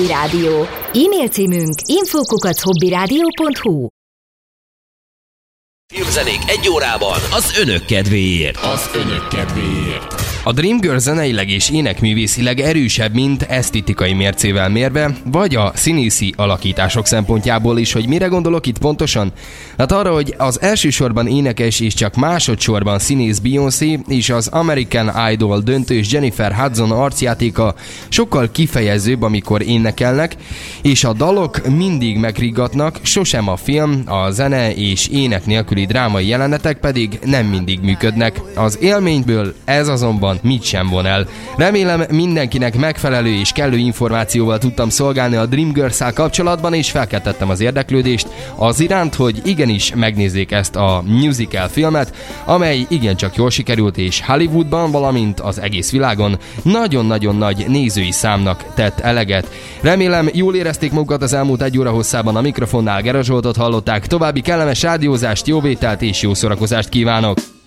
Rádió. E-mail címünk info@hobbyradio.hu. Filmzenék egy órában az önök kedvéért. A Dreamgirls zeneileg és énekművészileg erősebb, mint esztétikai mércével mérve, vagy a színészi alakítások szempontjából is, hogy mire gondolok itt pontosan? Hát arra, hogy az elsősorban énekes és csak másodszorban színész Beyoncé és az American Idol döntős Jennifer Hudson arcjátéka sokkal kifejezőbb, amikor énekelnek, és a dalok mindig megriggatnak, sosem a film, a zene és ének nélküli drámai jelenetek pedig nem mindig működnek. Az élményből ez azonban mit sem von el. Remélem mindenkinek megfelelő és kellő információval tudtam szolgálni a Dreamgirls-szal kapcsolatban, és felkeltettem az érdeklődést az iránt, hogy igenis megnézzék ezt a musical filmet, amely igencsak jól sikerült, és Hollywoodban, valamint az egész világon nagyon-nagyon nagy nézői számnak tett eleget. Remélem jól érezték magukat az elmúlt egy óra hosszában. A mikrofonnál Gera Zsoltot hallották. További kellemes rádiózást, jó vételt és jó szórakozást kívánok!